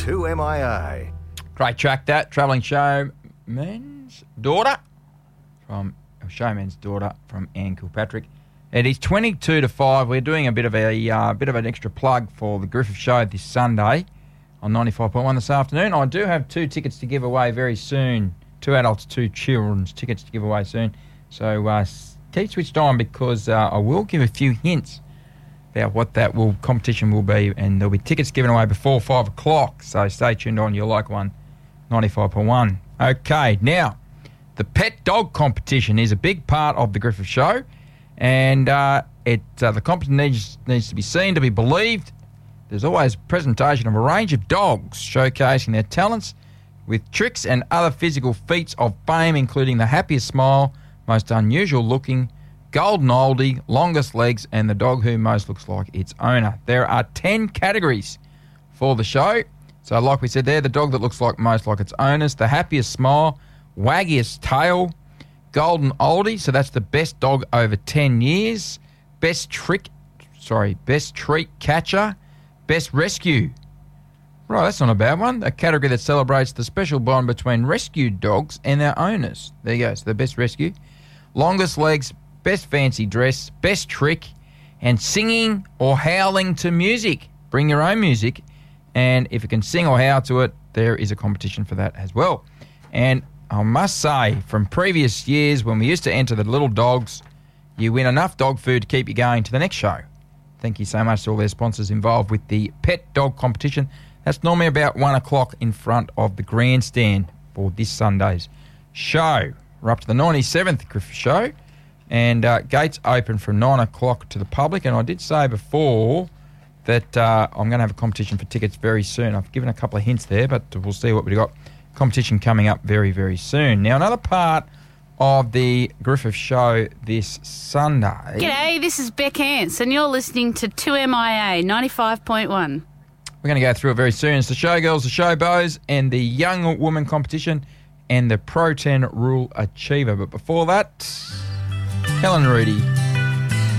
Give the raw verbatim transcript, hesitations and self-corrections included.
two M I A. Great track, that. Travelling Showman's Daughter from Showman's Daughter from Anne Kilpatrick. It is twenty-two to five. We're doing a bit of a uh, bit of an extra plug for the Griffith Show this Sunday on ninety-five point one this afternoon. I do have two tickets to give away very soon. Two adults, two children's tickets to give away soon. So uh, keep switched on because uh, I will give a few hints about what that will competition will be, and there'll be tickets given away before five o'clock. So stay tuned on. You'll like one, ninety-five point one. Okay, now the pet dog competition is a big part of the Griffith Show. And uh, it uh, the competition needs, needs to be seen to be believed. There's always a presentation of a range of dogs showcasing their talents with tricks and other physical feats of fame, including the happiest smile, most unusual looking, golden oldie, longest legs, and the dog who most looks like its owner. There are ten categories for the show. So like we said there, the dog that looks like most like its owners, the happiest smile, waggiest tail, golden oldie, so that's the best dog over ten years. Best trick, sorry, best treat catcher. Best rescue. Right, that's not a bad one. A category that celebrates the special bond between rescued dogs and their owners. There you go, so the best rescue. Longest legs, best fancy dress, best trick, and singing or howling to music. Bring your own music, and if you can sing or howl to it, there is a competition for that as well. And I must say, from previous years when we used to enter the little dogs, you win enough dog food to keep you going to the next show. Thank you so much to all their sponsors involved with the pet dog competition. That's normally about one o'clock in front of the grandstand for this Sunday's show. We're up to the ninety-seventh Griffith Show, and uh, gates open from nine o'clock to the public. And I did say before that uh, I'm going to have a competition for tickets very soon. I've given a couple of hints there, but we'll see what we've got. Competition coming up very, very soon. Now, another part of the Griffith Show this Sunday. G'day, this is Beck Hance, and you're listening to two M I A ninety-five point one. We're going to go through it very soon. It's the Showgirls, the Showbows, and the Young Woman competition, and the Pro ten Rule Achiever. But before that, Helen Rudy.